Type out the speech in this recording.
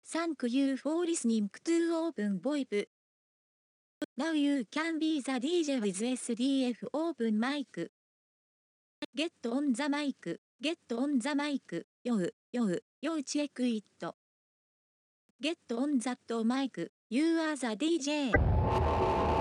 Thank you for listening to Open VoIP. Now you can be the DJ with SDF Open Mic. Get on the mic. Get on the mic. Yo, check it. Get on that mic. You are the DJ.